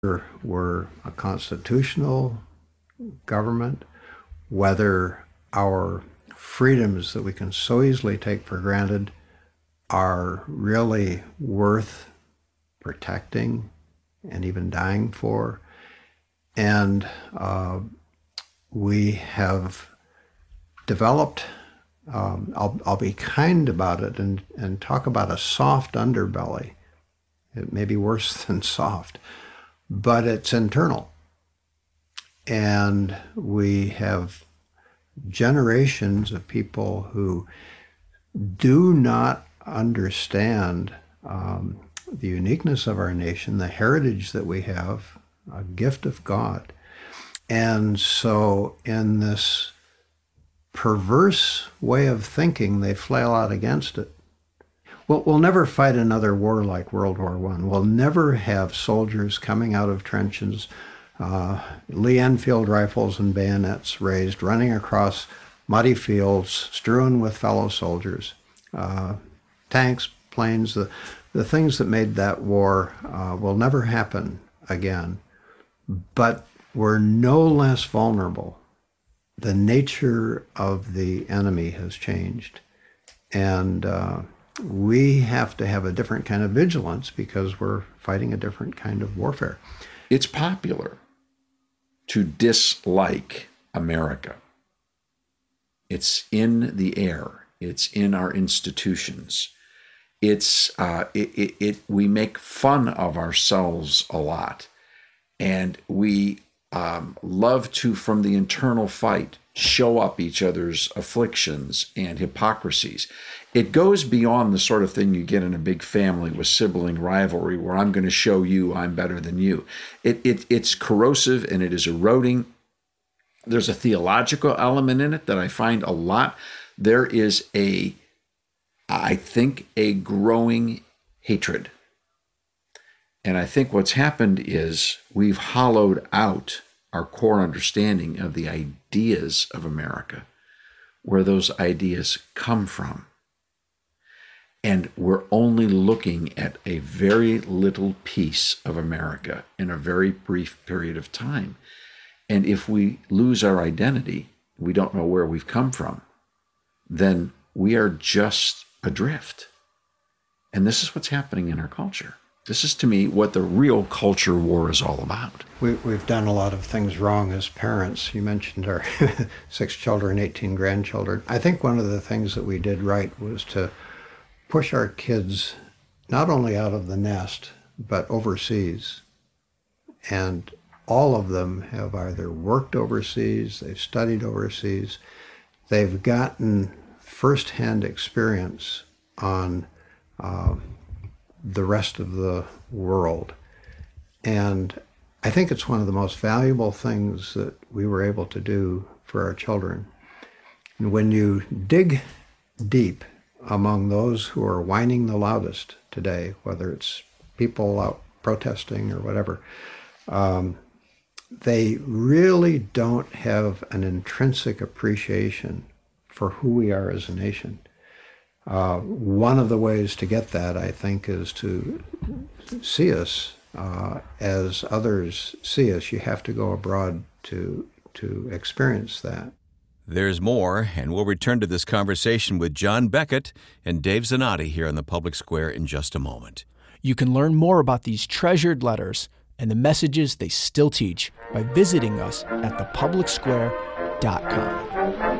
we're a constitutional government, whether our freedoms that we can so easily take for granted are really worth protecting and even dying for. And we have developed, I'll be kind about it and talk about a soft underbelly. It may be worse than soft, but it's internal. And we have generations of people who do not understand the uniqueness of our nation, the heritage that we have, a gift of God. And so in this perverse way of thinking, they flail out against it. We'll never fight another war like World War I. We'll never have soldiers coming out of trenches, Lee Enfield rifles and bayonets raised, running across muddy fields strewn with fellow soldiers. Tanks, planes, the things that made that war will never happen again. But we're no less vulnerable. The nature of the enemy has changed. And we have to have a different kind of vigilance because we're fighting a different kind of warfare. It's popular to dislike America. It's in the air. It's in our institutions. We make fun of ourselves a lot. And we love to, from the internal fight, show up each other's afflictions and hypocrisies. It goes beyond the sort of thing you get in a big family with sibling rivalry, where I'm going to show you I'm better than you. It's corrosive and it is eroding. There's a theological element in it that I find a lot. There is I think, a growing hatred. And I think what's happened is we've hollowed out our core understanding of the ideas of America, where those ideas come from. And we're only looking at a very little piece of America in a very brief period of time. And if we lose our identity, we don't know where we've come from, then we are just adrift. And this is what's happening in our culture. This is, to me, what the real culture war is all about. We've done a lot of things wrong as parents. You mentioned our 6 children, 18 grandchildren. I think one of the things that we did right was to push our kids not only out of the nest, but overseas. And all of them have either worked overseas, they've studied overseas, they've gotten firsthand experience on the rest of the world. And I think it's one of the most valuable things that we were able to do for our children. And when you dig deep among those who are whining the loudest today, whether it's people out protesting or whatever, they really don't have an intrinsic appreciation for who we are as a nation. One of the ways to get that, I think, is to see us as others see us. You have to go abroad to experience that. There's more, and we'll return to this conversation with John Beckett and Dave Zanotti here in the Public Square in just a moment. You can learn more about these treasured letters and the messages they still teach by visiting us at thepublicsquare.com.